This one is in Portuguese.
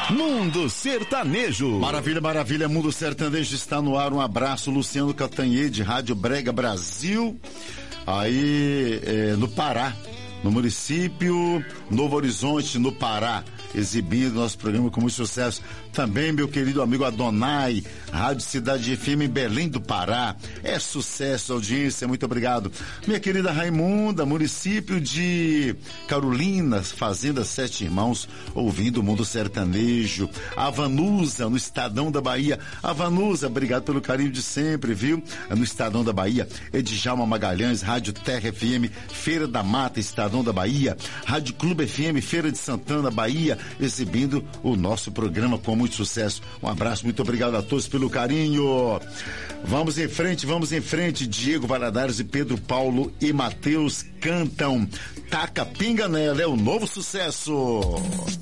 Mundo Sertanejo. Maravilha, maravilha, Mundo Sertanejo está no ar. Um abraço, Luciano Catanhede, Rádio Brega Brasil, aí no Pará, no município Novo Horizonte, no Pará, exibindo nosso programa com muito sucesso. Também meu querido amigo Adonai, Rádio Cidade FM em Belém do Pará. É sucesso, audiência, muito obrigado. Minha querida Raimunda, município de Carolina, Fazenda Sete Irmãos, ouvindo o Mundo Sertanejo. A Vanusa, no Estadão da Bahia. A Vanusa, obrigado pelo carinho de sempre, viu? No Estadão da Bahia. Edjalma Magalhães, Rádio Terra FM, Feira da Mata, Estadão da Bahia. Rádio Clube FM, Feira de Santana, Bahia, exibindo o nosso programa com muito sucesso. Um abraço, muito obrigado a todos pelo carinho. Vamos em frente. Diego Valadares e Pedro Paulo e Matheus cantam Taca Pinga Nela, é o novo sucesso.